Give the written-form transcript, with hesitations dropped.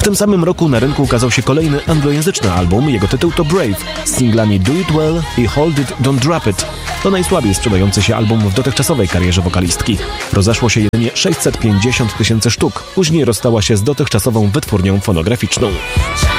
tym samym roku na rynku ukazał się kolejny anglojęzyczny album. Jego tytuł to Brave, z singlami Do It Well i Hold It, Don't Drop It. To najsłabiej sprzedający się album w dotychczasowej karierze wokalistki. Rozeszło się jedynie 650 000 sztuk. Później rozstała się z dotychczasową wytwórnią fonograficzną.